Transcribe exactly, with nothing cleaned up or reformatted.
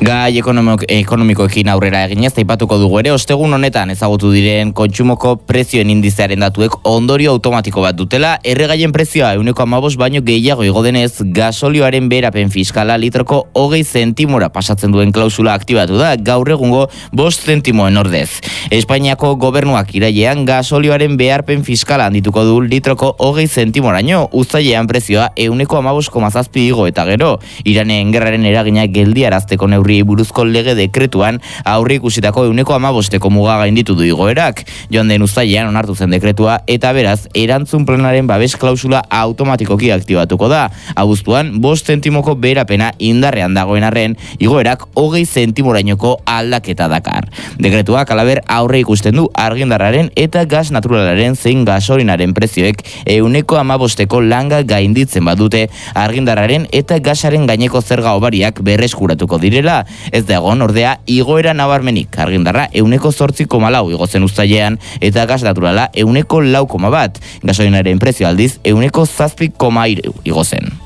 Gai ekonomikoekin aurrera eginez, aipatuko dugu ere, ostegun honetan ezagutu diren kontsumoko prezioen indizearen datuek ondorio automatiko bat dutela, erregaien prezioa ehuneko hamabost baino gehiago igo denez, gasolioaren beherapen fiskala litroko hogei zentimora pasatzen duen klausula aktibatu da, gaur egungo bost zentimoen ordez. Espainiako gobernuak irailean gasolioaren beharpen fiskala handituko du litroko hogei zentimoraino, uztailean prezioa ehuneko hamabost koma zazpi igo eta gero, Iranen gerraren eragina geldiarazteko neurri buruzko lege dekretuan aurre ikusitako ehuneko hamabosteko muga gainditu du igoerak. Joan den uztailean onartu zen dekretua eta beraz erantzun planaren babes klausula automatikoki aktibatuko da. Abuztuan bost zentimoko beherapena indarrean dagoen arren, igoerak hogei zentimorainoko aldaketa dakar. Dekretuak alaber aurre ikusten du argindarraren eta gas naturalaren zein gasolinaren prezioek ehuneko hamabosteko langa gainditzen badute, argindarraren eta gasaren gaineko zerga hobariak berreskuratuko direla. Ez da egon ordea igoera nabarmenik, argindarra ehuneko zortzi koma lau igo zen uztailean eta gas naturala ehuneko lau koma bat, gasolinaren prezio aldiz ehuneko zazpi koma hiru igo zen.